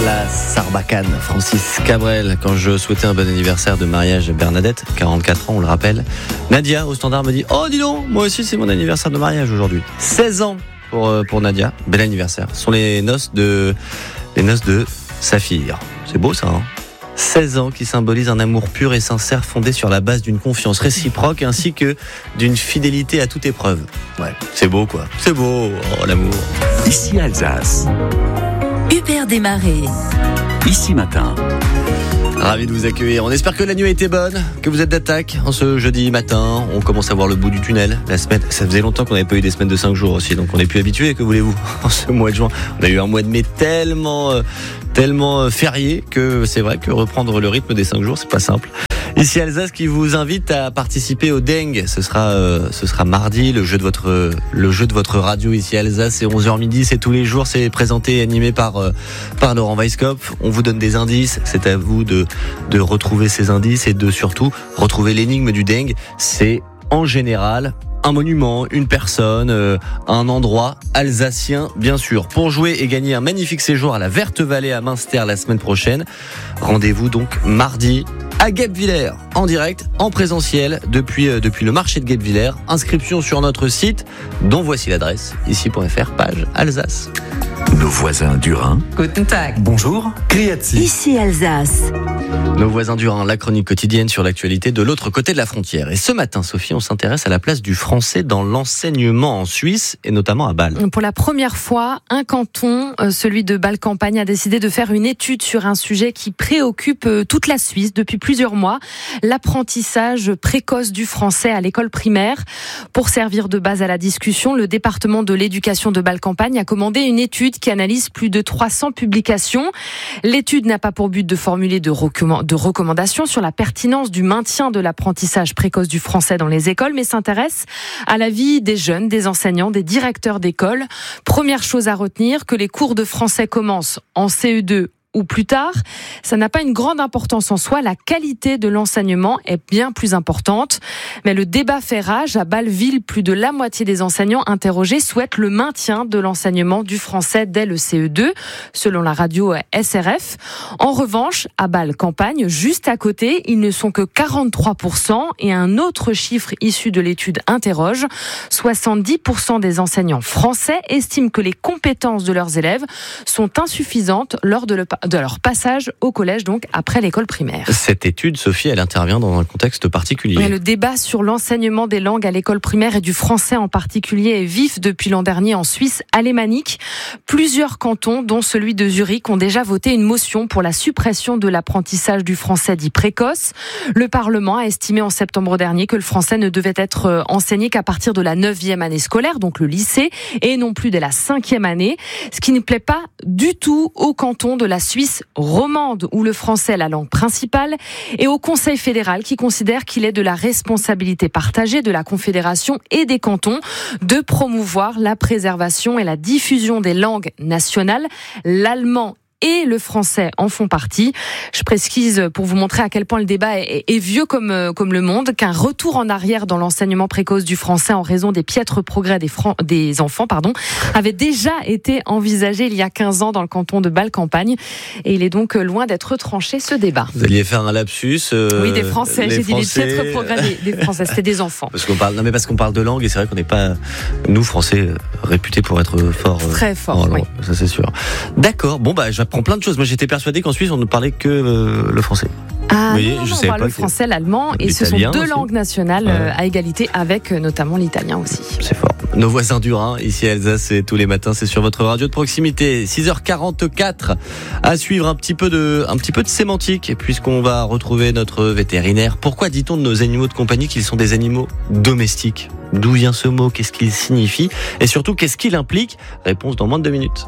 La Sarbacane, Francis Cabrel. Quand je souhaitais un bon anniversaire de mariage à Bernadette, 44 ans, on le rappelle, Nadia, au standard, me dit « Oh, dis donc, moi aussi, c'est mon anniversaire de mariage aujourd'hui. » 16 ans pour Nadia. Bel anniversaire. Ce sont les noces de Saphir. C'est beau, ça, hein? 16 ans qui symbolisent un amour pur et sincère fondé sur la base d'une confiance réciproque ainsi que d'une fidélité à toute épreuve. Ouais, c'est beau, quoi. C'est beau, oh, l'amour. Ici Alsace. Hubert Desmarais. Ici Matin. Ravi de vous accueillir. On espère que la nuit a été bonne, que vous êtes d'attaque en ce jeudi matin. On commence à voir le bout du tunnel. La semaine, ça faisait longtemps qu'on n'avait pas eu des semaines de 5 jours aussi, donc on n'est plus habitué, que voulez-vous, en ce mois de juin. On a eu un mois de mai tellement férié que c'est vrai que reprendre le rythme des 5 jours, c'est pas simple. Ici Alsace qui vous invite à participer au Dengue. Ce sera mardi, le jeu de votre radio ici Alsace, c'est 11h midi, c'est tous les jours, c'est présenté et animé par Laurent Weisskopf. On vous donne des indices, c'est à vous de retrouver ces indices et de surtout retrouver l'énigme du Dengue. C'est en général un monument, une personne, un endroit alsacien, bien sûr. Pour jouer et gagner un magnifique séjour à la Verte Vallée à Münster la semaine prochaine, rendez-vous donc mardi à Guebwiller, en direct, en présentiel, depuis le marché de Guebwiller. Inscription sur notre site, dont voici l'adresse, ici.fr, page Alsace. Nos voisins du Rhin. Guten Tag. Bonjour. Criati. Ici Alsace. Nos voisins du Rhin, la chronique quotidienne sur l'actualité de l'autre côté de la frontière. Et ce matin, Sophie, on s'intéresse à la place du français dans l'enseignement en Suisse, et notamment à Bâle. Pour la première fois, un canton, celui de Bâle-Campagne, a décidé de faire une étude sur un sujet qui préoccupe toute la Suisse depuis plusieurs mois, l'apprentissage précoce du français à l'école primaire. Pour servir de base à la discussion, le département de l'éducation de Bâle-Campagne a commandé une étude qui analyse plus de 300 publications. L'étude n'a pas pour but de formuler de recommandations sur la pertinence du maintien de l'apprentissage précoce du français dans les écoles, mais s'intéresse à la vie des jeunes, des enseignants, des directeurs d'école. Première chose à retenir, que les cours de français commencent en CE2 ou plus tard, ça n'a pas une grande importance en soi. La qualité de l'enseignement est bien plus importante. Mais le débat fait rage. À Bâle-Ville, plus de la moitié des enseignants interrogés souhaitent le maintien de l'enseignement du français dès le CE2, selon la radio SRF. En revanche, à Bâle-Campagne, juste à côté, ils ne sont que 43%. Et un autre chiffre issu de l'étude interroge. 70% des enseignants français estiment que les compétences de leurs élèves sont insuffisantes lors de leur passage au collège, donc après l'école primaire. Cette étude, Sophie, elle intervient dans un contexte particulier. Mais le débat sur l'enseignement des langues à l'école primaire et du français en particulier est vif depuis l'an dernier en Suisse alémanique. Plusieurs cantons, dont celui de Zurich, ont déjà voté une motion pour la suppression de l'apprentissage du français dit précoce. Le Parlement a estimé en septembre dernier que le français ne devait être enseigné qu'à partir de la 9e année scolaire, donc le lycée, et non plus dès la 5e année, ce qui ne plaît pas du tout au canton de la Suisse romande, où le français est la langue principale, et au Conseil fédéral qui considère qu'il est de la responsabilité partagée de la Confédération et des cantons de promouvoir la préservation et la diffusion des langues nationales. L'allemand et le français en font partie. Je précise, pour vous montrer à quel point le débat est vieux comme le monde, qu'un retour en arrière dans l'enseignement précoce du français en raison des piètres progrès des enfants avait déjà été envisagé il y a 15 ans dans le canton de Bâle-Campagne. Et il est donc loin d'être tranché, ce débat. Vous alliez faire un lapsus. Oui, des Français. J'ai dit les piètres progrès des Français. C'était des enfants. Parce qu'on parle de langue, et c'est vrai qu'on n'est pas, nous, Français, réputés pour être forts. Très forts, oui. Ça, c'est sûr. D'accord. Bon, j'apprends plein de choses. Moi, j'étais persuadé qu'en Suisse, on ne parlait que le français. Ah, voyez, non, je on savais parle pas le français, l'allemand, et ce sont deux langues nationales à égalité avec notamment l'italien aussi. C'est fort. Nos voisins du Rhin, ici à Alsace, et tous les matins, c'est sur votre radio de proximité. 6h44, à suivre un petit peu de sémantique, puisqu'on va retrouver notre vétérinaire. Pourquoi dit-on de nos animaux de compagnie qu'ils sont des animaux domestiques ? D'où vient ce mot ? Qu'est-ce qu'il signifie ? Et surtout, qu'est-ce qu'il implique ? Réponse dans moins de 2 minutes.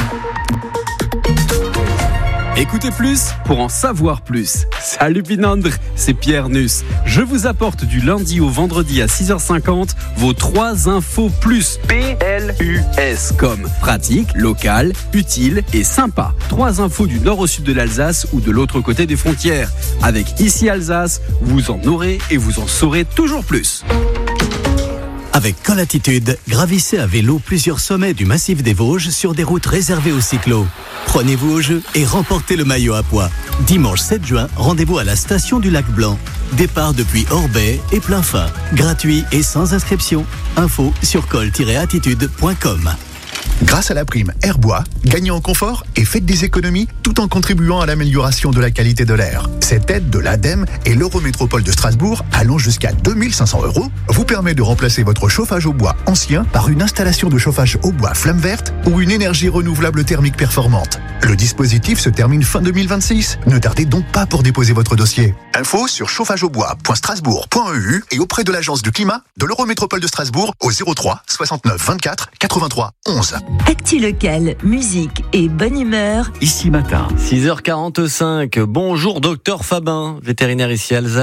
Écoutez plus pour en savoir plus. Salut Pinandre, c'est Pierre Nuss. Je vous apporte du lundi au vendredi à 6h50 vos 3 infos plus. PLUS comme pratique, local, utile et sympa. 3 infos du nord au sud de l'Alsace ou de l'autre côté des frontières. Avec Ici Alsace, vous en aurez et vous en saurez toujours plus. Avec Colatitude, gravissez à vélo plusieurs sommets du massif des Vosges sur des routes réservées aux cyclos. Prenez-vous au jeu et remportez le maillot à pois. Dimanche 7 juin, rendez-vous à la station du Lac Blanc. Départ depuis Orbey et plein fin. Gratuit et sans inscription. Info sur col-attitude.com. Grâce à la prime Airbois, gagnez en confort et faites des économies tout en contribuant à l'amélioration de la qualité de l'air. Cette aide de l'ADEME et l'Eurométropole de Strasbourg, allant jusqu'à 2 500 €, vous permet de remplacer votre chauffage au bois ancien par une installation de chauffage au bois flamme verte ou une énergie renouvelable thermique performante. Le dispositif se termine fin 2026. Ne tardez donc pas pour déposer votre dossier. Info sur chauffageaubois.strasbourg.eu et auprès de l'Agence du climat de l'Eurométropole de Strasbourg au 03 69 24 83 11. Actu local, musique et bonne humeur. Ici Matin. 6h45. Bonjour docteur Fabin, vétérinaire ici à Alsace.